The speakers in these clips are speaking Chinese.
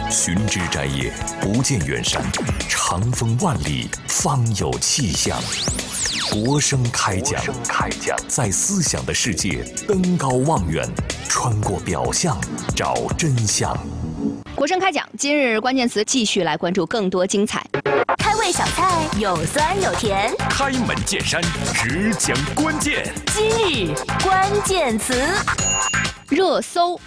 寻枝摘叶，不见远山，长风万里，方有气象。国声开讲，在思想的世界登高望远，穿过表象，找真相。 国声开讲，今日关键词继续来关注更多精彩。 开胃小菜有酸有甜， 开门见山，只讲关键。 今日关键词， 热搜。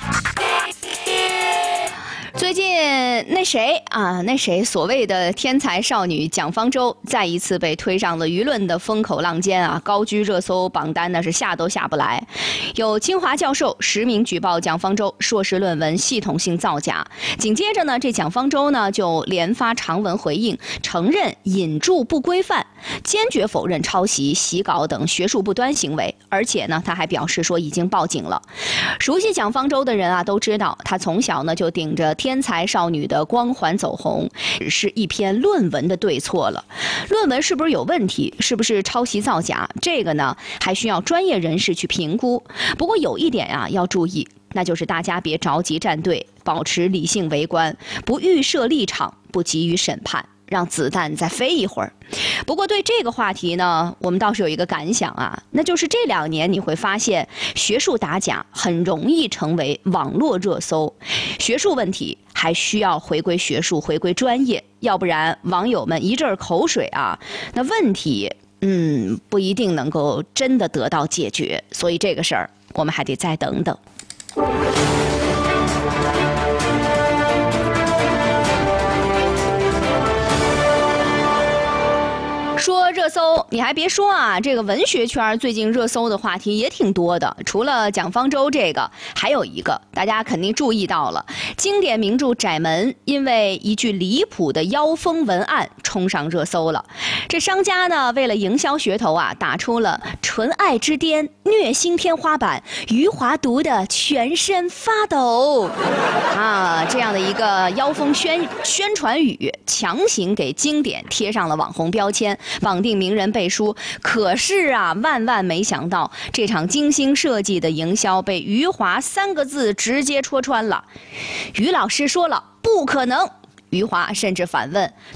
最近那谁所谓的天才少女蒋方舟再一次被推上了舆论的风口浪尖啊，高居热搜榜单呢是下都下不来。有清华教授实名举报蒋方舟硕士论文系统性造假，紧接着呢这蒋方舟呢就连发长文回应，承认引注不规范，坚决否认抄袭、洗稿等学术不端行为，而且呢他还表示说已经报警了。熟悉蒋方舟的人啊都知道，他从小呢就顶着天才少女的光环走红，是一篇论文的对错了。论文是不是有问题，是不是抄袭造假，这个呢还需要专业人士去评估。不过有一点啊要注意，那就是大家别着急站队，保持理性围观，不预设立场，不急于审判，让子弹再飞一会儿。不过对这个话题呢，我们倒是有一个感想啊，那就是这2年你会发现学术打假很容易成为网络热搜，学术问题还需要回归学术，回归专业，要不然网友们一阵口水啊，那问题不一定能够真的得到解决，所以这个事儿我们还得再等等。说热搜，你还别说啊，这个文学圈最近热搜的话题也挺多的。除了蒋方舟这个，还有一个大家肯定注意到了，经典名著《窄门》因为一句离谱的妖风文案冲上热搜了。这商家呢，为了营销噱头啊，打出了纯爱之巅、虐心天花板，余华读的全身发抖啊，这样的一个妖风宣传语，强行给经典贴上了网红标签，绑定名人背书。可是啊，万万没想到，这场精心设计的营销被余华3个字直接戳穿了。于老师说了不可能，余华甚至反问：